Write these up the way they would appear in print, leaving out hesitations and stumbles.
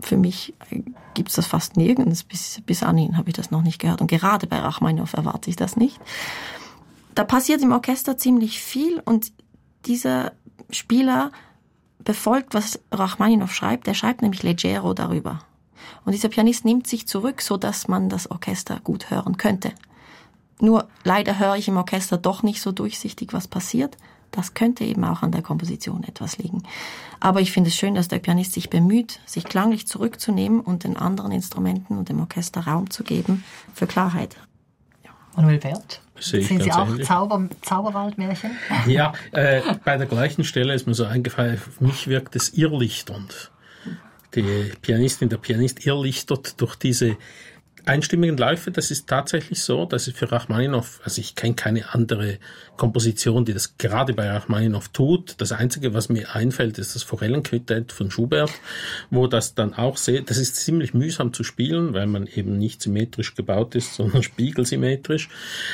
für mich gibt es das fast nirgends. Bis anhin habe ich das noch nicht gehört. Und gerade bei Rachmaninow erwarte ich das nicht. Da passiert im Orchester ziemlich viel und dieser Spieler befolgt, was Rachmaninow schreibt. Der schreibt nämlich Leggero darüber. Und dieser Pianist nimmt sich zurück, so dass man das Orchester gut hören könnte. Nur leider höre ich im Orchester doch nicht so durchsichtig, was passiert. Das könnte eben auch an der Komposition etwas liegen. Aber ich finde es schön, dass der Pianist sich bemüht, sich klanglich zurückzunehmen und den anderen Instrumenten und dem Orchester Raum zu geben für Klarheit. Ja. Manuel Bert, sind Sie auch ähnlich. Zauberwaldmärchen? Ja, bei der gleichen Stelle ist mir so eingefallen, für mich wirkt es irrlichternd. Die Pianistin, der Pianist irrlichtert durch diese einstimmigen Läufe. Das ist tatsächlich so, dass es für Rachmaninow, also ich kenne keine andere Komposition, die das gerade bei Rachmaninow tut. Das Einzige, was mir einfällt, ist das Forellenquintett von Schubert, wo das dann auch das ist ziemlich mühsam zu spielen, weil man eben nicht symmetrisch gebaut ist, sondern spiegelsymmetrisch.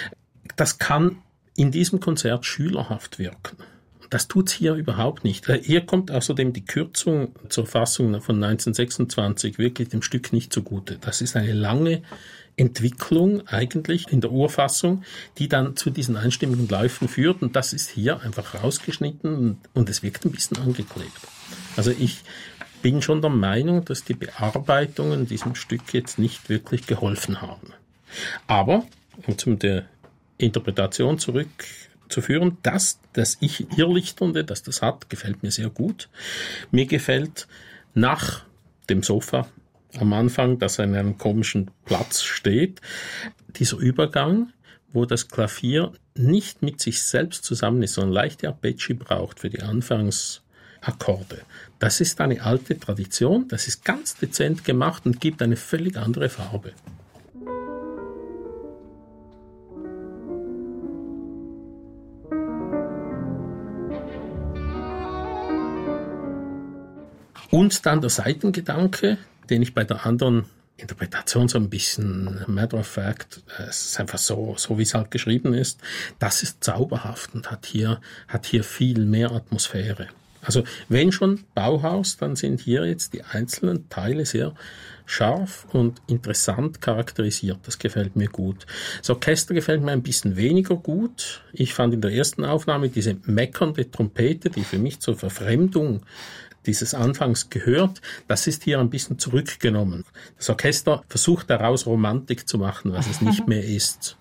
Das kann in diesem Konzert schülerhaft wirken. Das tut's hier überhaupt nicht. Hier kommt außerdem die Kürzung zur Fassung von 1926 wirklich dem Stück nicht zugute. Das ist eine lange Entwicklung eigentlich in der Urfassung, die dann zu diesen einstimmigen Läufen führt. Und das ist hier einfach rausgeschnitten und es wirkt ein bisschen angeklebt. Also ich bin schon der Meinung, dass die Bearbeitungen diesem Stück jetzt nicht wirklich geholfen haben. Aber, um zu der Interpretation zurückzuführen, das Irrlichternde, das das hat, gefällt mir sehr gut. Mir gefällt nach dem Sofa am Anfang, das an einem komischen Platz steht, dieser Übergang, wo das Klavier nicht mit sich selbst zusammen ist, sondern leichte Arpeggi braucht für die Anfangsakkorde. Das ist eine alte Tradition, das ist ganz dezent gemacht und gibt eine völlig andere Farbe. Und dann der Seitengedanke, den ich bei der anderen Interpretation so ein bisschen matter of fact, es ist einfach so wie es halt geschrieben ist, das ist zauberhaft und hat hier viel mehr Atmosphäre. Also wenn schon Bauhaus, dann sind hier jetzt die einzelnen Teile sehr scharf und interessant charakterisiert. Das gefällt mir gut. Das Orchester gefällt mir ein bisschen weniger gut. Ich fand in der ersten Aufnahme diese meckernde Trompete, die für mich zur Verfremdung dieses Anfangs gehört, das ist hier ein bisschen zurückgenommen. Das Orchester versucht daraus Romantik zu machen, was es nicht mehr ist.